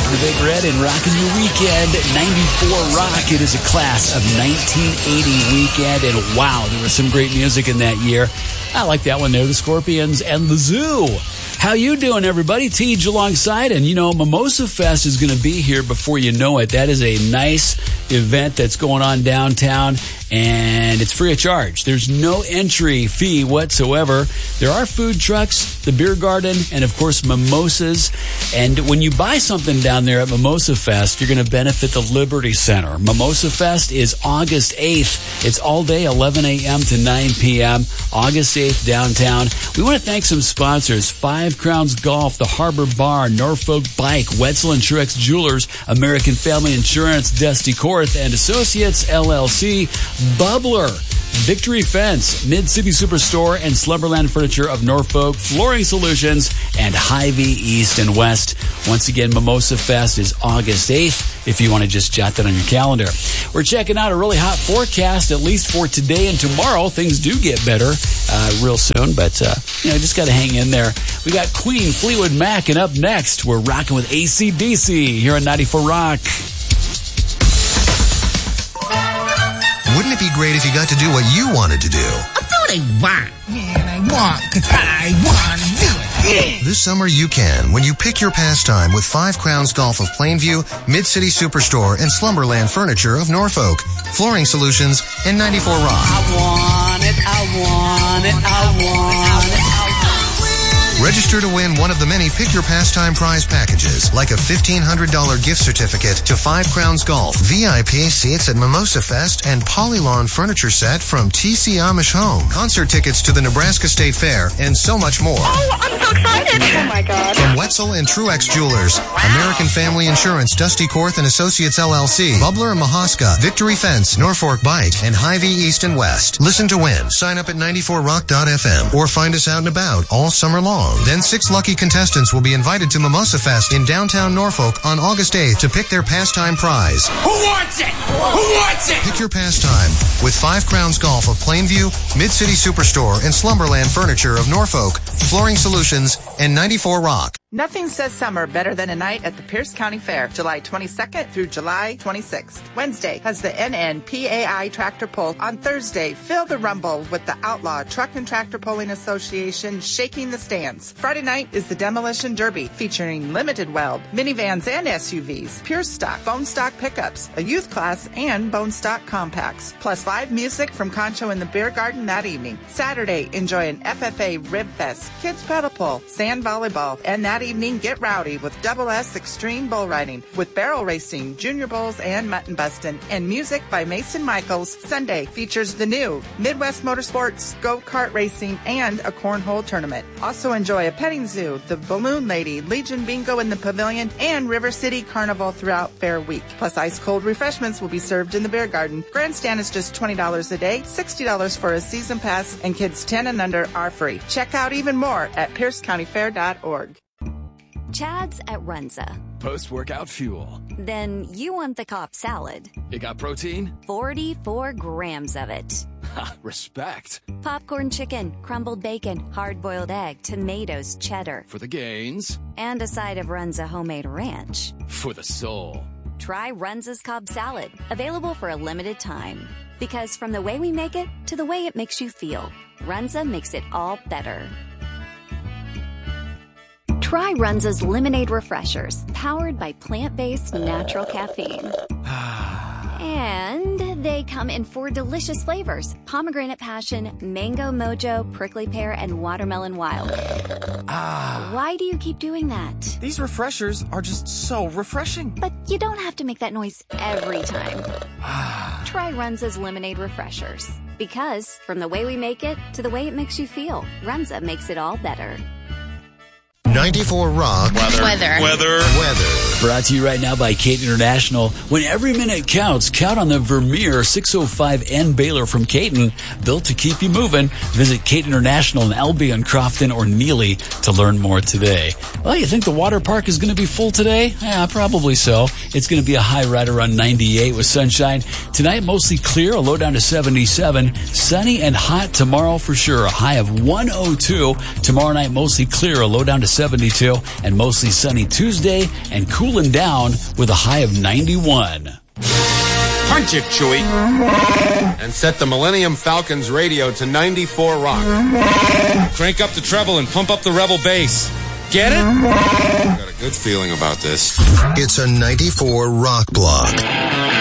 the Big Red and rocking your weekend. 94 Rock. It is a class of 1980 weekend. And wow, there was some great music in that year. I like that one there, the Scorpions and the Zoo. How you doing, everybody? Teej alongside. And, you know, Mimosa Fest is going to be here before you know it. That is a nice event that's going on downtown, and it's free of charge. There's no entry fee whatsoever. There are food trucks, the beer garden, and, of course, mimosas. And when you buy something down there at Mimosa Fest, you're going to benefit the Liberty Center. Mimosa Fest is August 8th. It's all day, 11 a.m. to 9 p.m., August 8th, downtown. We want to thank some sponsors: Five Crowns Golf, the Harbor Bar, Norfolk Bike, Wetzel and Truex Jewelers, American Family Insurance, Dusty Korth and Associates, LLC, Bubbler, Victory Fence, Mid-City Superstore and Slumberland Furniture of Norfolk, Flooring Solutions, and Hy-Vee East and West. Once again, Mimosa Fest is August 8th, if you want to just jot that on your calendar. We're checking out a really hot forecast, at least for today and tomorrow. Things do get better real soon, but, just got to hang in there. We got Queen, Fleetwood Mac, and up next, we're rocking with AC/DC here on 94 Rock. Wouldn't it be great if you got to do what you wanted to do? I do what I want. Yeah, and I want because I want to do it. Yeah. This summer you can when you pick your pastime with Five Crowns Golf of Plainview, Mid-City Superstore, and Slumberland Furniture of Norfolk, Flooring Solutions, and 94 Rock. I want it, I want it, I want it, I want it. Register to win one of the many Pick Your Pastime prize packages, like a $1,500 gift certificate to Five Crowns Golf, VIP seats at Mimosa Fest, and Polylawn furniture set from TC Amish Home, concert tickets to the Nebraska State Fair, and so much more. Oh, I'm so excited! Oh my God! From Wetzel and Truex Jewelers, American Family Insurance, Dusty Korth and Associates LLC, Bubbler and Mahaska, Victory Fence, Norfolk Bike, and Hy-Vee East and West. Listen to win. Sign up at 94rock.fm or find us out and about all summer long. Then 6 lucky contestants will be invited to Mimosa Fest in downtown Norfolk on August 8th to pick their pastime prize. Who wants it? Who wants it? Pick your pastime with Five Crowns Golf of Plainview, Mid-City Superstore, and Slumberland Furniture of Norfolk, Flooring Solutions, and 94 Rock. Nothing says summer better than a night at the Pierce County Fair, July 22nd through July 26th. Wednesday has the NNPAI Tractor Pull. On Thursday, feel the rumble with the Outlaw Truck and Tractor Pulling Association shaking the stands. Friday night is the Demolition Derby, featuring limited weld, minivans and SUVs, pure stock, bone stock pickups, a youth class, and bone stock compacts. Plus live music from Concho in the Beer Garden that evening. Saturday, enjoy an FFA Rib Fest, kids pedal pull, sand volleyball, and that evening, get rowdy with Double S Extreme Bull Riding with barrel racing, junior bulls, and mutton bustin', and music by Mason Michaels. Sunday features the new Midwest Motorsports, go-kart racing, and a cornhole tournament. Also enjoy a petting zoo, the Balloon Lady, Legion Bingo in the Pavilion, and River City Carnival throughout Fair Week. Plus ice-cold refreshments will be served in the Beer Garden. Grandstand is just $20 a day, $60 for a season pass, and kids 10 and under are free. Check out even more at piercecountyfair.org. Chad's at Runza. Post-workout fuel. Then you want the Cobb salad. It got protein? 44 grams of it. Ha, respect. Popcorn chicken, crumbled bacon, hard-boiled egg, tomatoes, cheddar. For the gains. And a side of Runza homemade ranch. For the soul. Try Runza's Cobb salad. Available for a limited time. Because from the way we make it to the way it makes you feel, Runza makes it all better. Try Runza's Lemonade Refreshers, powered by plant-based natural caffeine. And they come in 4 delicious flavors: pomegranate passion, mango mojo, prickly pear, and watermelon wild. Why do you keep doing that? These refreshers are just so refreshing. But you don't have to make that noise every time. Try Runza's Lemonade Refreshers. Because from the way we make it to the way it makes you feel, Runza makes it all better. 94 Rock. Weather. Brought to you right now by Caton International. When every minute counts, count on the Vermeer 605N Baler from Caton. Built to keep you moving. Visit Caton International in Albion, Crofton, or Neely to learn more today. Well, you think the water park is going to be full today? Yeah, probably so. It's going to be a high right around 98 with sunshine. Tonight, mostly clear, a low down to 77. Sunny and hot tomorrow for sure. A high of 102. Tomorrow night, mostly clear, a low down to 72, and mostly sunny Tuesday, and cooling down with a high of 91. Punch it, Chewie. And set the Millennium Falcon's radio to 94 Rock. Crank up the treble and pump up the Rebel bass. Get it? Got a good feeling about this. It's a 94 Rock Block.